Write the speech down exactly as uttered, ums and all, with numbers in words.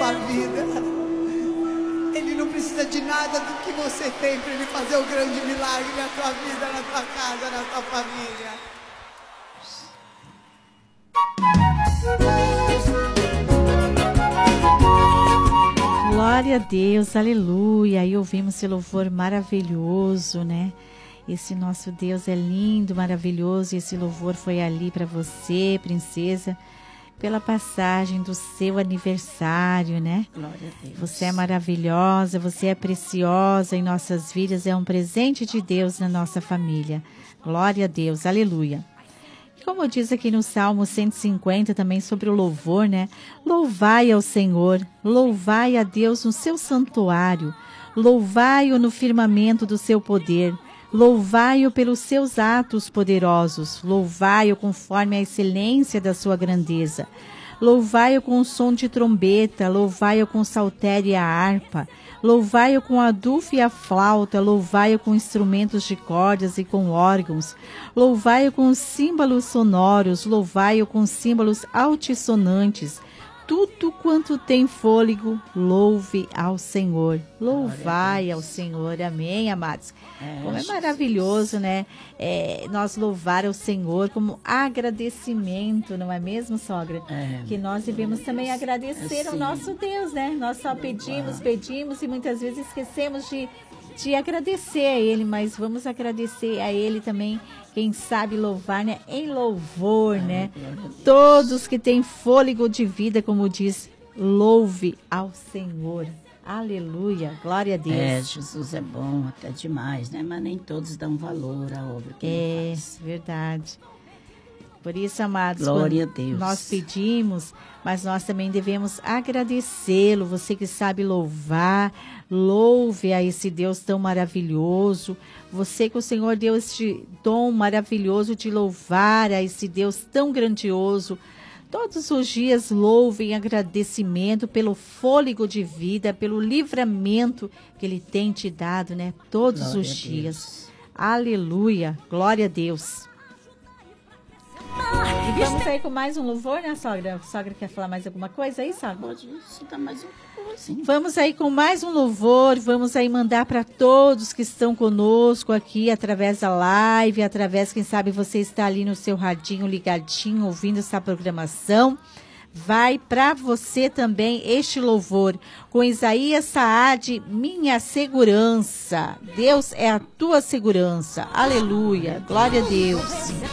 tua vida. Ele não precisa de nada do que você tem para ele fazer o grande milagre na tua vida, na tua casa, na tua família. Glória a Deus, aleluia. E ouvimos esse louvor maravilhoso, né? Esse nosso Deus é lindo, maravilhoso. E esse louvor foi ali para você, princesa, pela passagem do seu aniversário, né? Glória a Deus. Você é maravilhosa, você é preciosa em nossas vidas, é um presente de Deus na nossa família. Glória a Deus, aleluia. E como diz aqui no Salmo cento e cinquenta também sobre o louvor, né? Louvai ao Senhor, louvai a Deus no seu santuário, louvai-o no firmamento do seu poder, louvai-o pelos seus atos poderosos, louvai-o conforme a excelência da sua grandeza, louvai-o com o som de trombeta, louvai-o com o saltério e a harpa, louvai-o com a dufa e a flauta, louvai-o com instrumentos de cordas e com órgãos, louvai-o com símbolos sonoros, louvai-o com símbolos altissonantes. Tudo quanto tem fôlego, louve ao Senhor. Louvai ao Senhor. Amém, amados? É, como é maravilhoso, né? É, nós louvar ao Senhor como agradecimento, não é mesmo, sogra? É, que nós devemos também agradecer ao nosso Deus, né? Nós só pedimos, pedimos e muitas vezes esquecemos de, de agradecer a Ele, mas vamos agradecer a Ele também. Quem sabe louvar, né? Em louvor, é, né? Todos que têm fôlego de vida, como diz, louve ao Senhor. Aleluia, glória a Deus. É, Jesus é bom até demais, né? Mas nem todos dão valor à obra que ele faz. É, verdade. Por isso, amados, glória a Deus. Nós pedimos, mas nós também devemos agradecê-lo. Você que sabe louvar, louve a esse Deus tão maravilhoso. Você que o Senhor deu este dom maravilhoso de louvar a esse Deus tão grandioso. Todos os dias louve em agradecimento pelo fôlego de vida, pelo livramento que Ele tem te dado, né? Todos glória os dias. Aleluia, glória a Deus. E vamos aí com mais um louvor, né, sogra? A sogra quer falar mais alguma coisa aí, sogra? Pode citar mais um louvor, sim. Vamos aí com mais um louvor, vamos aí mandar para todos que estão conosco aqui, através da live, através, quem sabe você está ali no seu radinho ligadinho, ouvindo essa programação. Vai para você também este louvor, com Isaías Saad, minha segurança. Deus é a tua segurança. Aleluia, glória a Deus.